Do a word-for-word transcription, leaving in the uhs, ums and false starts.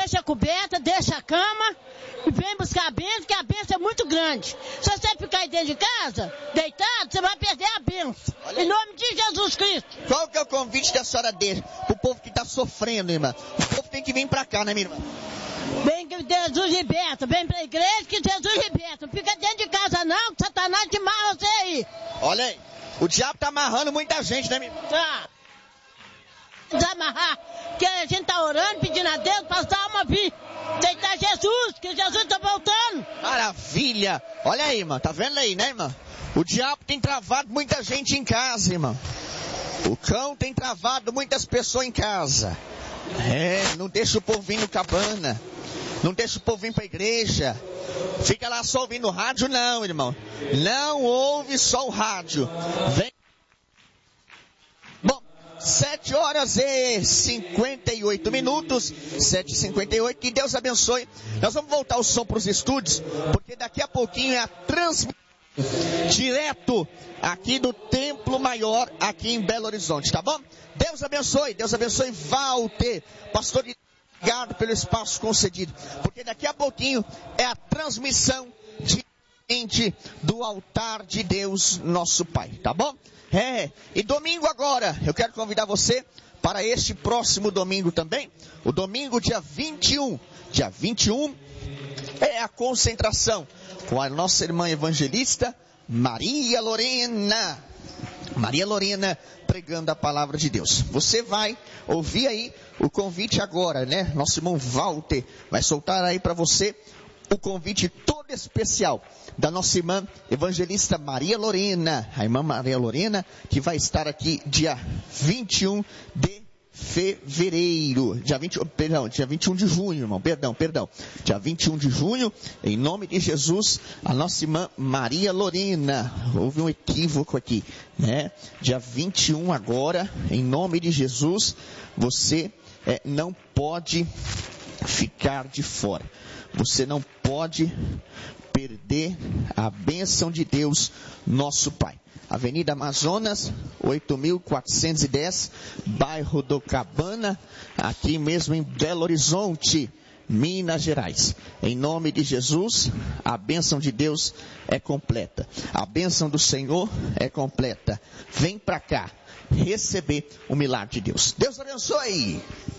deixa a coberta, deixa a cama e vem buscar a bênção, porque a bênção é muito grande. Se você ficar aí dentro de casa, deitado, você vai perder a bênção. Em nome de Jesus Cristo. Qual que é o convite que a senhora deixa pro povo que está sofrendo, irmã? O povo tem que vir para cá, né, minha irmã? Vem que Jesus liberta, vem pra igreja que Jesus liberta. Não fica dentro de casa não, que Satanás te amarra você aí. Olha aí, o diabo tá amarrando muita gente, né, minha irmã? Tá. Desamarrar, que a gente tá orando, pedindo a Deus para as almas vir. Deitar Jesus, que Jesus tá voltando. Maravilha! Olha aí, irmã, tá vendo aí, né, irmã? O diabo tem travado muita gente em casa, irmã. O cão tem travado muitas pessoas em casa. É, não deixa o povo vir no cabana. Não deixa o povo vir para a igreja. Fica lá só ouvindo rádio, não, irmão. Não ouve só o rádio. Vem. Bom, sete horas e cinquenta e oito minutos. sete e cinquenta e oito. Que Deus abençoe. Nós vamos voltar o som para os estúdios, porque daqui a pouquinho é a transmissão direto aqui do Templo Maior, aqui em Belo Horizonte, tá bom? Deus abençoe, Deus abençoe Walter, pastor, obrigado pelo espaço concedido, porque daqui a pouquinho é a transmissão diretamente do altar de Deus, nosso Pai, tá bom? É, e domingo agora, eu quero convidar você para este próximo domingo também, o domingo dia vinte e um, dia vinte e um é a concentração com a nossa irmã evangelista Maria Lorena. Maria Lorena pregando a palavra de Deus. Você vai ouvir aí o convite agora, né? Nosso irmão Walter vai soltar aí para você o convite todo especial da nossa irmã evangelista Maria Lorena. A irmã Maria Lorena que vai estar aqui dia vinte e um de fevereiro, dia vinte, perdão, dia vinte e um de junho, irmão, perdão, perdão, dia vinte e um de junho, em nome de Jesus, a nossa irmã Maria Lorena. Houve um equívoco aqui, né? Dia vinte e um agora, em nome de Jesus, você é, não pode ficar de fora, você não pode perder a bênção de Deus, nosso Pai. Avenida Amazonas, oito mil quatrocentos e dez, bairro do Cabana, aqui mesmo em Belo Horizonte, Minas Gerais. Em nome de Jesus, a bênção de Deus é completa. A bênção do Senhor é completa. Vem para cá receber o milagre de Deus. Deus abençoe.